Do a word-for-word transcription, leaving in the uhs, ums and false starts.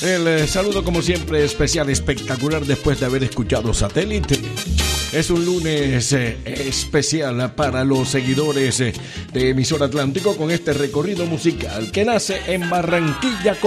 El eh, saludo como siempre especial, espectacular después de haber escuchado Satélite. Es un lunes eh, especial para los seguidores eh, de Emisora Atlántico con este recorrido musical que nace en Barranquilla,